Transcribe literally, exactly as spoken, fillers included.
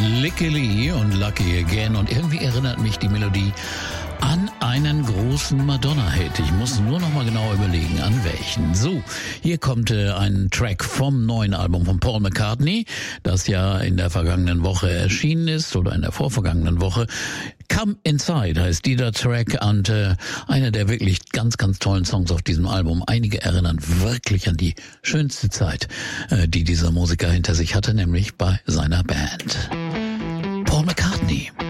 Licky Lee und Lucky Again, und irgendwie erinnert mich die Melodie an einen großen Madonna-Hit. Ich muss nur noch mal genau überlegen, an welchen. So, hier kommt äh, ein Track vom neuen Album von Paul McCartney, das ja in der vergangenen Woche erschienen ist, oder in der vorvergangenen Woche. Come Inside heißt dieser Track, und äh, einer der wirklich ganz, ganz tollen Songs auf diesem Album. Einige erinnern wirklich an die schönste Zeit, äh, die dieser Musiker hinter sich hatte, nämlich bei seiner Band. Paul McCartney.